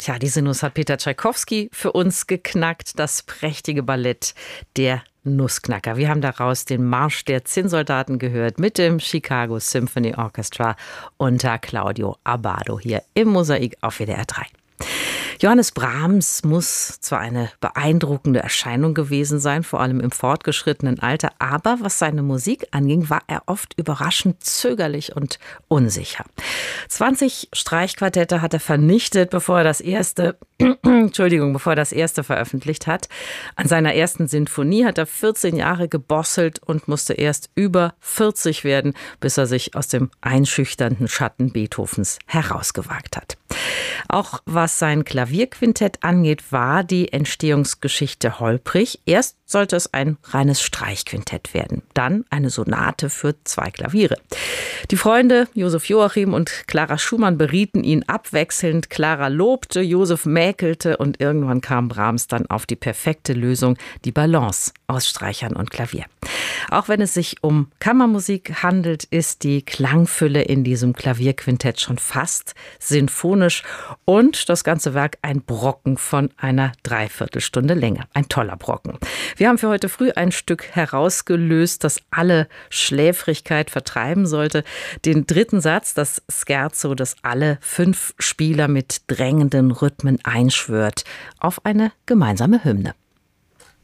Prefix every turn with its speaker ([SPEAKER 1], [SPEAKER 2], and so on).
[SPEAKER 1] Tja, die Sinus hat Peter Tschaikowski für uns geknackt, das prächtige Ballett der Nussknacker. Wir haben daraus den Marsch der Zinnsoldaten gehört mit dem Chicago Symphony Orchestra unter Claudio Abbado hier im Mosaik auf WDR 3. Johannes Brahms muss zwar eine beeindruckende Erscheinung gewesen sein, vor allem im fortgeschrittenen Alter, aber was seine Musik anging, war er oft überraschend zögerlich und unsicher. 20 Streichquartette hat er vernichtet, bevor er das erste veröffentlicht hat. An seiner ersten Sinfonie hat er 14 Jahre gebosselt und musste erst über 40 werden, bis er sich aus dem einschüchternden Schatten Beethovens herausgewagt hat. Auch was sein Klavierquintett angeht, war die Entstehungsgeschichte holprig. Erst sollte es ein reines Streichquintett werden, dann eine Sonate für 2 Klaviere. Die Freunde Josef Joachim und Clara Schumann berieten ihn abwechselnd. Clara lobte, Josef mäkelte und irgendwann kam Brahms dann auf die perfekte Lösung, die Balance aus Streichern und Klavier. Auch wenn es sich um Kammermusik handelt, ist die Klangfülle in diesem Klavierquintett schon fast sinfonisch und das ganze Werk ein Brocken von einer Dreiviertelstunde Länge. Ein toller Brocken. Wir haben für heute früh ein Stück herausgelöst, das alle Schläfrigkeit vertreiben sollte. Den dritten Satz, das Scherzo, das alle 5 Spieler mit drängenden Rhythmen einschwört auf eine gemeinsame Hymne.